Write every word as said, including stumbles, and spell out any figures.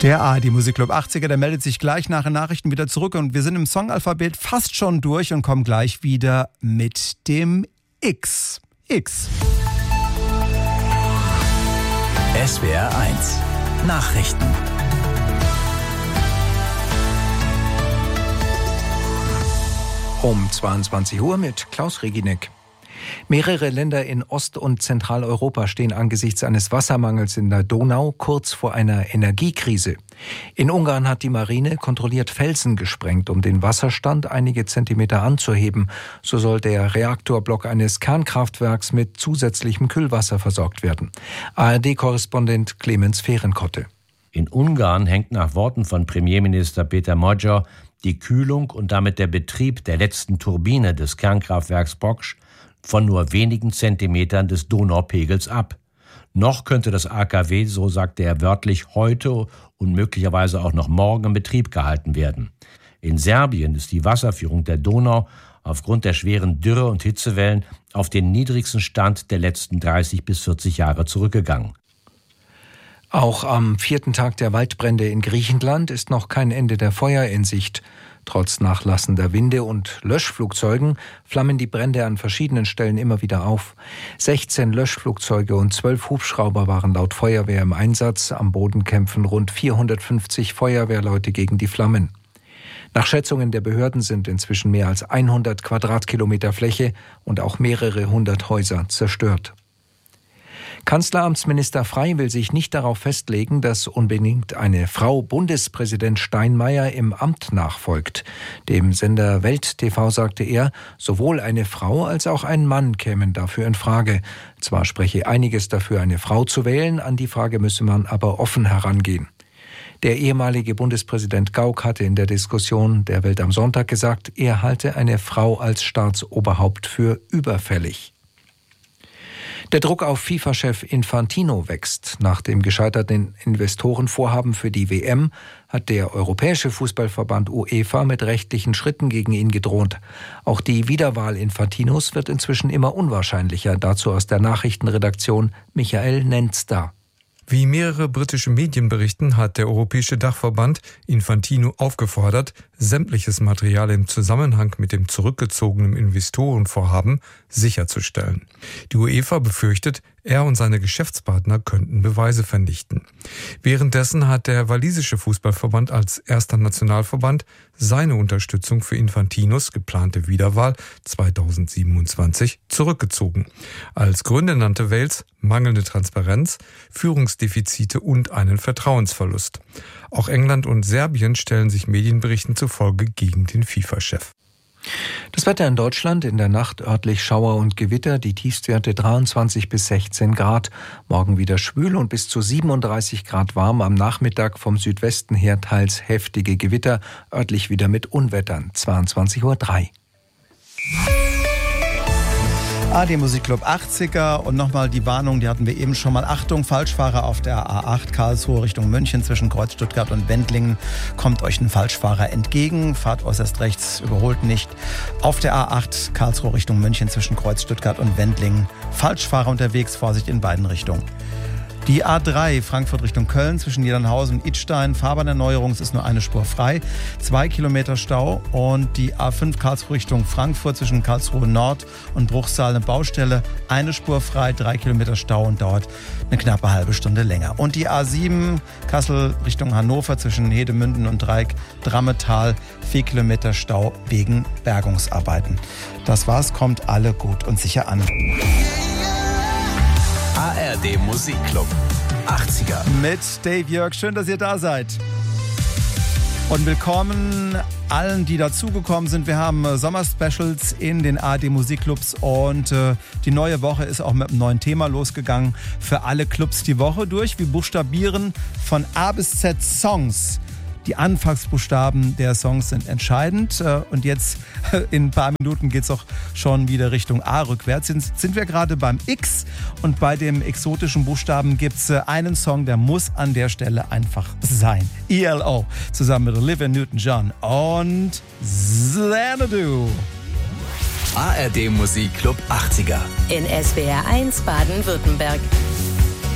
Der A R D Musikclub achtziger, der meldet sich gleich nach den Nachrichten wieder zurück und wir sind im Songalphabet fast schon durch und kommen gleich wieder mit dem X. X. S W R eins Nachrichten. Um zweiundzwanzig Uhr mit Klaus Reginek. Mehrere Länder in Ost- und Zentraleuropa stehen angesichts eines Wassermangels in der Donau kurz vor einer Energiekrise. In Ungarn hat die Marine kontrolliert Felsen gesprengt, um den Wasserstand einige Zentimeter anzuheben. So soll der Reaktorblock eines Kernkraftwerks mit zusätzlichem Kühlwasser versorgt werden. A R D-Korrespondent Clemens Fehrenkotte. In Ungarn hängt nach Worten von Premierminister Péter Magyar die Kühlung und damit der Betrieb der letzten Turbine des Kernkraftwerks Bocs von nur wenigen Zentimetern des Donaupegels ab. Noch könnte das A K W, so sagte er wörtlich, heute und möglicherweise auch noch morgen in Betrieb gehalten werden. In Serbien ist die Wasserführung der Donau aufgrund der schweren Dürre- und Hitzewellen auf den niedrigsten Stand der letzten dreißig bis vierzig Jahre zurückgegangen. Auch am vierten Tag der Waldbrände in Griechenland ist noch kein Ende der Feuer in Sicht. Trotz nachlassender Winde und Löschflugzeugen flammen die Brände an verschiedenen Stellen immer wieder auf. sechzehn Löschflugzeuge und zwölf Hubschrauber waren laut Feuerwehr im Einsatz. Am Boden kämpfen rund vierhundertfünfzig Feuerwehrleute gegen die Flammen. Nach Schätzungen der Behörden sind inzwischen mehr als hundert Quadratkilometer Fläche und auch mehrere hundert Häuser zerstört. Kanzleramtsminister Frey will sich nicht darauf festlegen, dass unbedingt eine Frau Bundespräsident Steinmeier im Amt nachfolgt. Dem Sender Welt T V sagte er, sowohl eine Frau als auch ein Mann kämen dafür in Frage. Zwar spreche einiges dafür, eine Frau zu wählen, an die Frage müsse man aber offen herangehen. Der ehemalige Bundespräsident Gauck hatte in der Diskussion der Welt am Sonntag gesagt, er halte eine Frau als Staatsoberhaupt für überfällig. Der Druck auf FIFA-Chef Infantino wächst. Nach dem gescheiterten Investorenvorhaben für die W M hat der Europäische Fußballverband UEFA mit rechtlichen Schritten gegen ihn gedroht. Auch die Wiederwahl Infantinos wird inzwischen immer unwahrscheinlicher. Dazu aus der Nachrichtenredaktion Michael Nenzda. Wie mehrere britische Medien berichten, hat der Europäische Dachverband Infantino aufgefordert, sämtliches Material im Zusammenhang mit dem zurückgezogenen Investorenvorhaben sicherzustellen. Die UEFA befürchtet, er und seine Geschäftspartner könnten Beweise vernichten. Währenddessen hat der walisische Fußballverband als erster Nationalverband seine Unterstützung für Infantinos geplante Wiederwahl zweitausendsiebenundzwanzig zurückgezogen. Als Gründe nannte Wales mangelnde Transparenz, Führungsdefizite und einen Vertrauensverlust. Auch England und Serbien stellen sich Medienberichten zufolge gegen den FIFA-Chef. Das Wetter in Deutschland, in der Nacht örtlich Schauer und Gewitter, die Tiefstwerte dreiundzwanzig bis sechzehn Grad. Morgen wieder schwül und bis zu siebenunddreißig Grad warm. Am Nachmittag vom Südwesten her teils heftige Gewitter, örtlich wieder mit Unwettern. zweiundzwanzig Uhr drei. A R D Musikclub achtziger und nochmal die Warnung, die hatten wir eben schon mal. Achtung, Falschfahrer auf der A acht Karlsruhe Richtung München zwischen Kreuz Stuttgart und Wendlingen. Kommt euch ein Falschfahrer entgegen, fahrt äußerst rechts, überholt nicht. Auf der A acht Karlsruhe Richtung München zwischen Kreuz Stuttgart und Wendlingen. Falschfahrer unterwegs, Vorsicht in beiden Richtungen. Die A drei Frankfurt Richtung Köln zwischen Niedernhausen und Idstein. Fahrbahnerneuerung, es ist nur eine Spur frei. Zwei Kilometer Stau. Und die A fünf Karlsruhe Richtung Frankfurt zwischen Karlsruhe Nord und Bruchsal eine Baustelle. Eine Spur frei, drei Kilometer Stau und dauert eine knappe halbe Stunde länger. Und die A sieben Kassel Richtung Hannover zwischen Hedemünden und Dreieck Drammetal. Vier Kilometer Stau wegen Bergungsarbeiten. Das war's, kommt alle gut und sicher an. A R D Musikclub achtziger. Mit Dave Jörg. Schön, dass ihr da seid. Und willkommen allen, die dazugekommen sind. Wir haben äh, Sommerspecials in den A R D Musikclubs und äh, die neue Woche ist auch mit einem neuen Thema losgegangen. Für alle Clubs die Woche durch. Wir buchstabieren von A bis Z Songs. Die Anfangsbuchstaben der Songs sind entscheidend. Und jetzt in ein paar Minuten geht es auch schon wieder Richtung A rückwärts. Jetzt sind wir gerade beim X und bei dem exotischen Buchstaben gibt es einen Song, der muss an der Stelle einfach sein. E L O zusammen mit Olivia Newton-John und Xanadu. A R D Musikclub achtziger. In S W R eins Baden-Württemberg.